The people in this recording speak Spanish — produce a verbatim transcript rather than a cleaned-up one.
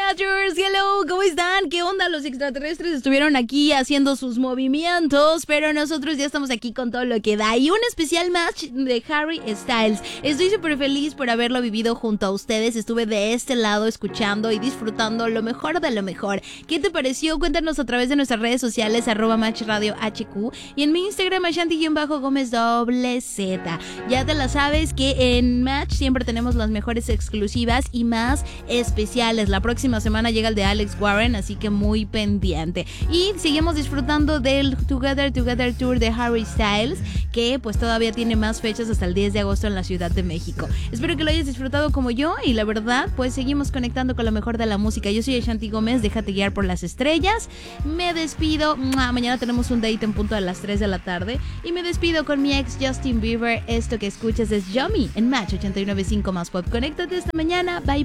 Matchers, hello, ¿cómo están? ¿Qué onda? Los extraterrestres estuvieron aquí haciendo sus movimientos, pero nosotros ya estamos aquí con todo lo que da. Y un especial match de Harry Styles. Estoy súper feliz por haberlo vivido junto a ustedes. Estuve de este lado escuchando y disfrutando lo mejor de lo mejor. ¿Qué te pareció? Cuéntanos a través de nuestras redes sociales, arroba Match Radio H Q, y en mi Instagram, Ashanti-Gómez doble Z. Ya te la sabes que en Match siempre tenemos las mejores exclusivas y más especiales. La próxima semana llega el de Alex Warren, así que muy pendiente. Y seguimos disfrutando del Together Together Tour de Harry Styles, que pues todavía tiene más fechas hasta el diez de agosto en la Ciudad de México. Espero que lo hayas disfrutado como yo, y la verdad, pues seguimos conectando con lo mejor de la música. Yo soy Ashanti Gómez, déjate guiar por las estrellas. Me despido. Mañana tenemos un date en punto a las tres de la tarde. Y me despido con mi ex Justin Bieber. Esto que escuchas es Yummy en Match ochenta y nueve punto cinco más Pop. Conéctate esta mañana. Bye.